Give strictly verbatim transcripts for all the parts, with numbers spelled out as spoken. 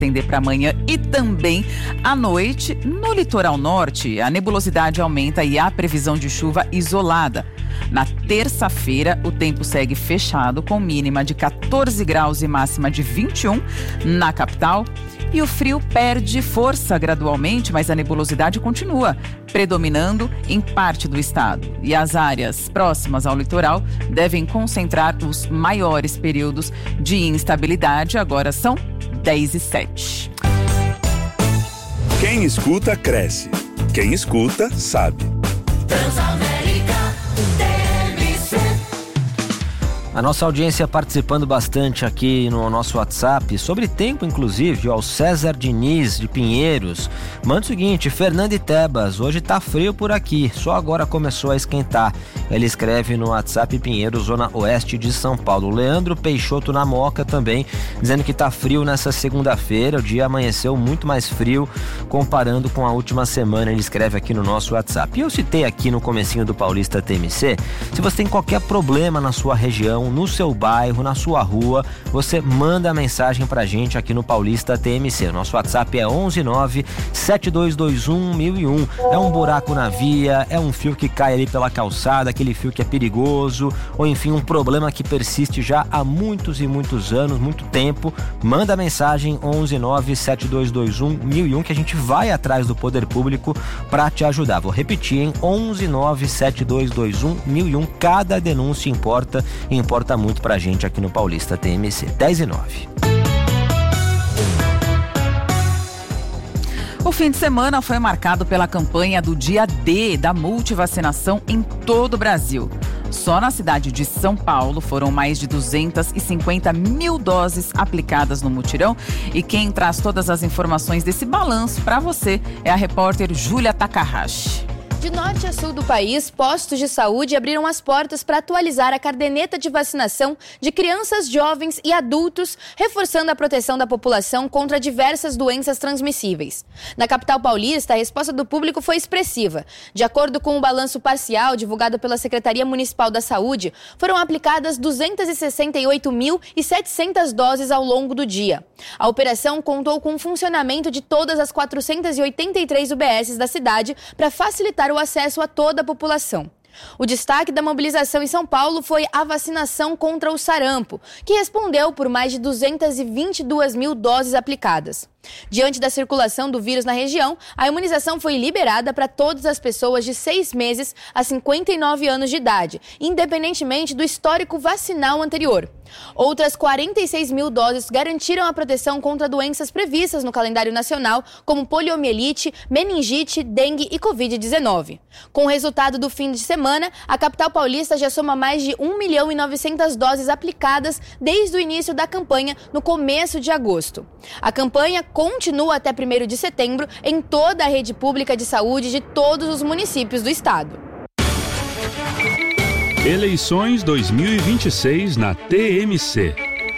estender para amanhã e também à noite. No litoral norte, a nebulosidade aumenta e há previsão de chuva isolada. Na terça-feira, o tempo segue fechado, com mínima de catorze graus e máxima de vinte e um na capital. E o frio perde força gradualmente, mas a nebulosidade continua predominando em parte do estado. E as áreas próximas ao litoral devem concentrar os maiores períodos de instabilidade. Agora são dez e sete. Quem escuta, cresce. Quem escuta, sabe. Transamérica T M C. A nossa audiência participando bastante aqui no nosso WhatsApp, sobre tempo inclusive, ó, o César Diniz de Pinheiros manda o seguinte: Fernando e Tebas, hoje tá frio por aqui, só agora começou a esquentar. Ele escreve no WhatsApp Pinheiros, zona oeste de São Paulo. Leandro Peixoto na Moca também, dizendo que tá frio nessa segunda-feira, o dia amanheceu muito mais frio comparando com a última semana, ele escreve aqui no nosso WhatsApp. E eu citei aqui no comecinho do Paulista T M C, se você tem qualquer problema na sua região, no seu bairro, na sua rua, você manda a mensagem pra gente aqui no Paulista T M C. O nosso WhatsApp é onze nove sete dois dois um mil e um. É um buraco na via, é um fio que cai ali pela calçada, aquele fio que é perigoso, ou enfim, um problema que persiste já há muitos e muitos anos, muito tempo. Manda a mensagem onze nove sete dois dois um mil e um que a gente vai atrás do poder público pra te ajudar. Vou repetir, hein? onze nove sete dois dois um mil e um. Cada denúncia importa, importa Importa muito pra gente aqui no Paulista T M C. dez e nove. O fim de semana foi marcado pela campanha do Dia D da multivacinação em todo o Brasil. Só na cidade de São Paulo foram mais de duzentas e cinquenta mil doses aplicadas no mutirão. E quem traz todas as informações desse balanço para você é a repórter Júlia Takahashi. De norte a sul do país, postos de saúde abriram as portas para atualizar a caderneta de vacinação de crianças, jovens e adultos, reforçando a proteção da população contra diversas doenças transmissíveis. Na capital paulista, a resposta do público foi expressiva. De acordo com o balanço parcial divulgado pela Secretaria Municipal da Saúde, foram aplicadas duzentas e sessenta e oito mil e setecentas doses ao longo do dia. A operação contou com o funcionamento de todas as quatrocentas e oitenta e três U B Ss da cidade para facilitar o acesso a toda a população. O destaque da mobilização em São Paulo foi a vacinação contra o sarampo, que respondeu por mais de duzentas e vinte e duas mil doses aplicadas. Diante da circulação do vírus na região, a imunização foi liberada para todas as pessoas de seis meses a cinquenta e nove anos de idade, independentemente do histórico vacinal anterior. Outras quarenta e seis mil doses garantiram a proteção contra doenças previstas no calendário nacional, como poliomielite, meningite, dengue e covid dezenove. Com o resultado do fim de semana, a capital paulista já soma mais de um milhão e novecentas doses aplicadas desde o início da campanha, no começo de agosto. A campanha continua até primeiro de setembro em toda a rede pública de saúde de todos os municípios do estado. Eleições dois mil e vinte e seis na T M C.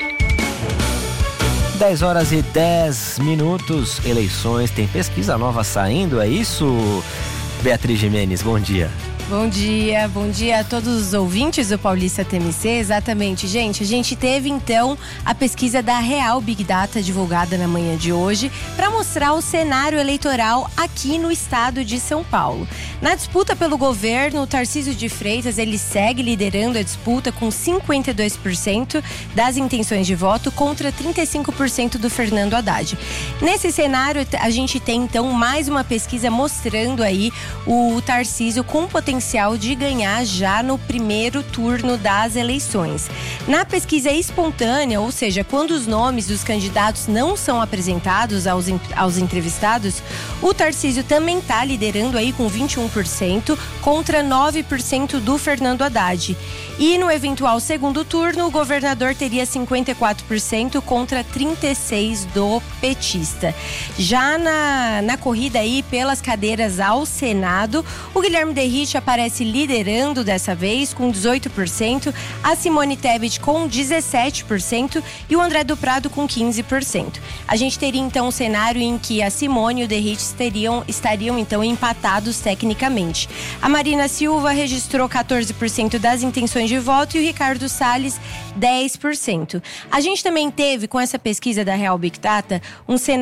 dez horas e dez minutos, eleições, tem pesquisa nova saindo, é isso? Beatriz Gimenez, bom dia. Bom dia, bom dia a todos os ouvintes do Paulista T M C. Exatamente, gente, a gente teve então a pesquisa da Real Big Data divulgada na manhã de hoje para mostrar o cenário eleitoral aqui no estado de São Paulo. Na disputa pelo governo, o Tarcísio de Freitas, ele segue liderando a disputa com cinquenta e dois por cento das intenções de voto contra trinta e cinco por cento do Fernando Haddad. Nesse cenário, a gente tem então mais uma pesquisa mostrando aí o Tarcísio com potencial de ganhar já no primeiro turno das eleições. Na pesquisa espontânea, ou seja, quando os nomes dos candidatos não são apresentados aos, aos entrevistados, o Tarcísio também está liderando aí com vinte e um por cento contra nove por cento do Fernando Haddad. E no eventual segundo turno, o governador teria cinquenta e quatro por cento contra trinta e seis por cento do petista. Já na, na corrida aí pelas cadeiras ao Senado, o Guilherme Derrich aparece liderando dessa vez com dezoito por cento, a Simone Tebet com dezessete por cento e o André do Prado com quinze por cento. A gente teria então um cenário em que a Simone e o Derrite teriam, estariam então empatados tecnicamente. A Marina Silva registrou quatorze por cento das intenções de voto e o Ricardo Salles dez por cento. A gente também teve, com essa pesquisa da Real Big Data, um cenário